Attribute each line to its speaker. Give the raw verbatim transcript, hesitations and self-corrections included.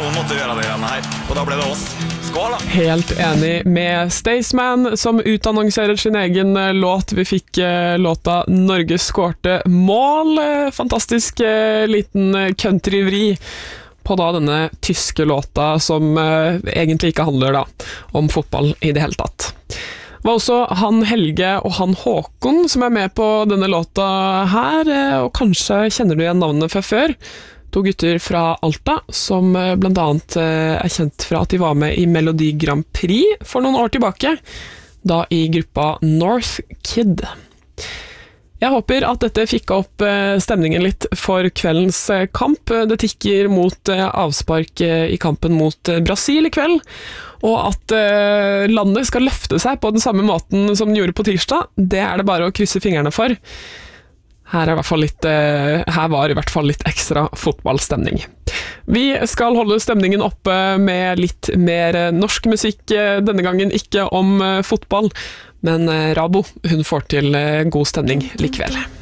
Speaker 1: hon måtte gjøre det igjen her, og da ble det oss. Skål da!
Speaker 2: Helt enig med Staysman, som utannonserer sin egen låt. Vi fikk låta Norge skårte mål. Fantastisk liten countryvri på da denne tyske låta, som egentlig ikke handler da om fotball i det hele tatt. Det var også han Helge og han Håkon som er med på denne låta her, og kanskje kjenner du igjen navnene fra før. To gutter fra Alta, som blant annet er kjent fra at de var med i Melodi Grand Prix for noen år tilbake, da i gruppa North Kid. Jeg håper at dette fikk opp stemningen litt for kveldens kamp. Det tikker mot avspark i kampen mot Brasil i kveld, og at landet skal løfte seg på den samme måten som den gjorde på tirsdag, det er det bare å krysse fingrene for. Her, er i hvert fall litt, her var i hvert fall litt ekstra fotballstemning. Vi skal holde stemningen oppe med litt mer norsk musikk, denne gangen ikke om fotball, men Rabo, hun får til god stemning likevel.